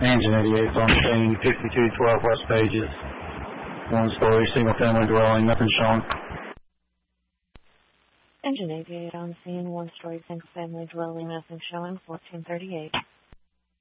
Engine 88 on scene, 5212 West Pages. 1-story, single-family dwelling, nothing shown. Engine 88 on scene, 1-story, single-family dwelling, nothing showing, 1438.